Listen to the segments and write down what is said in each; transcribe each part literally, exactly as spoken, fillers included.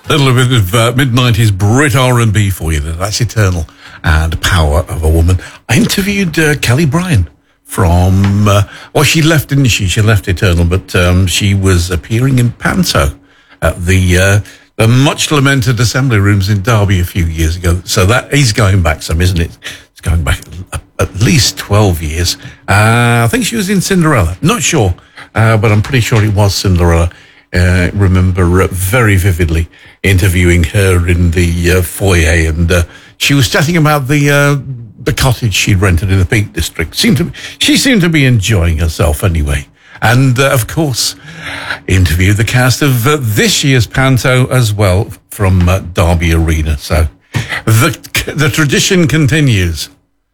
A little bit of uh, mid-nineties Brit R and B for you. That's Eternal and Power of a Woman. I interviewed uh, Kelly Bryan from, uh, well, she left, didn't she? She left Eternal, but um, she was appearing in Panto at the, uh, the much-lamented Assembly Rooms in Derby a few years ago. So that is going back some, isn't it? It's going back at least twelve years. Uh, I think she was in Cinderella. Not sure, uh, but I'm pretty sure it was Cinderella. I uh, remember uh, very vividly interviewing her in the uh, foyer, and uh, she was chatting about the uh, the cottage she'd rented in the Peak District. Seemed to, she seemed to be enjoying herself anyway. And, uh, of course, interviewed the cast of uh, this year's Panto as well from uh, Derby Arena. So the, the tradition continues.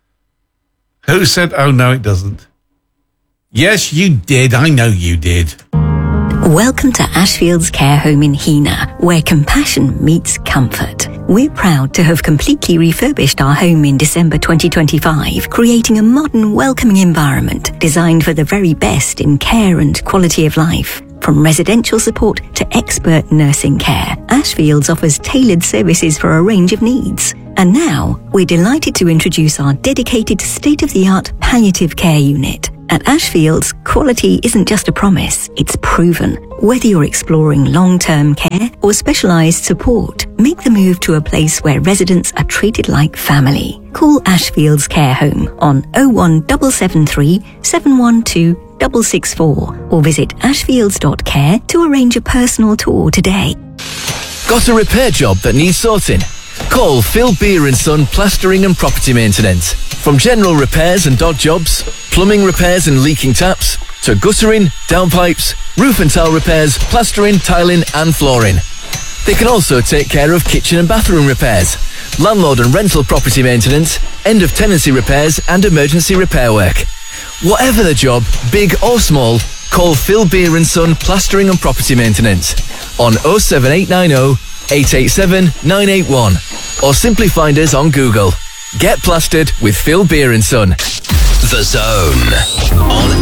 Who said, oh, no, it doesn't? Yes, you did. I know you did. Welcome to Ashfields Care Home in Heanor, where compassion meets comfort. We're proud to have completely refurbished our home in December twenty twenty-five, creating a modern, welcoming environment designed for the very best in care and quality of life. From residential support to expert nursing care, Ashfields offers tailored services for a range of needs. And now, we're delighted to introduce our dedicated state-of-the-art palliative care unit. At Ashfields, quality isn't just a promise, it's proven. Whether you're exploring long-term care or specialised support, make the move to a place where residents are treated like family. Call Ashfields Care Home on oh one seven seven three, seven one two, six six four or visit ashfields dot care to arrange a personal tour today. Got a repair job that needs sorting? Call Phil Beer and Son Plastering and Property Maintenance. From general repairs and odd jobs, plumbing repairs and leaking taps, to guttering, downpipes, roof and tile repairs, plastering, tiling and flooring. They can also take care of kitchen and bathroom repairs, landlord and rental property maintenance, end of tenancy repairs and emergency repair work. Whatever the job, big or small, call Phil Beer and Son Plastering and Property Maintenance on oh seven eight nine oh, eight eight seven, nine eight one or simply find us on Google. Get plastered with Phil Beer and Son. The Zone on